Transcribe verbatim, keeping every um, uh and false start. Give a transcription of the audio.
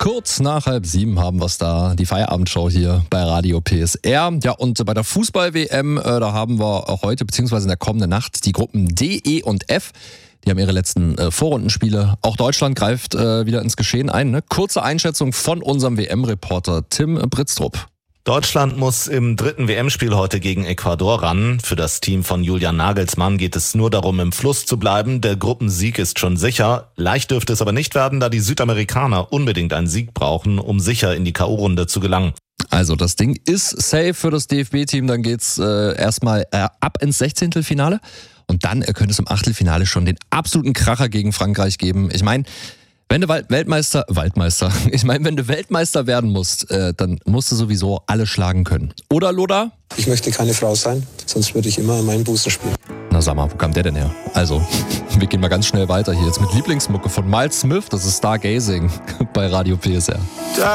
Kurz nach halb sieben haben wir es da, die Feierabendshow hier bei Radio P S R. Ja, und bei der Fußball-W M, äh, da haben wir heute bzw. in der kommenden Nacht die Gruppen D, E und F. Die haben ihre letzten äh, Vorrundenspiele. Auch Deutschland greift äh, wieder ins Geschehen ein. Ne? Kurze Einschätzung von unserem W M-Reporter Tim Britztrup. Deutschland muss im dritten W M-Spiel heute gegen Ecuador ran. Für das Team von Julian Nagelsmann geht es nur darum, im Fluss zu bleiben. Der Gruppensieg ist schon sicher. Leicht dürfte es aber nicht werden, da die Südamerikaner unbedingt einen Sieg brauchen, um sicher in die K O-Runde zu gelangen. Also das Ding ist safe für das D F B-Team. Dann geht's äh, erstmal äh, ab ins Sechzehntelfinale. Und dann äh, könnte es im Achtelfinale schon den absoluten Kracher gegen Frankreich geben. Ich meine, wenn du Weltmeister, Waldmeister, ich meine, wenn du Weltmeister werden musst, äh, dann musst du sowieso alle schlagen können. Oder, Loda? Ich möchte keine Frau sein, sonst würde ich immer in meinen Busen spielen. Na sag mal, wo kam der denn her? Also, wir gehen mal ganz schnell weiter hier jetzt mit Lieblingsmucke von Miles Smith. Das ist Stargazing bei Radio P S R.